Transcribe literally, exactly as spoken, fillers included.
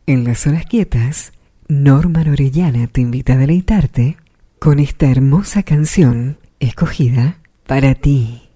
En las horas quietas, Norma Orellana te invita a deleitarte con esta hermosa canción escogida para ti.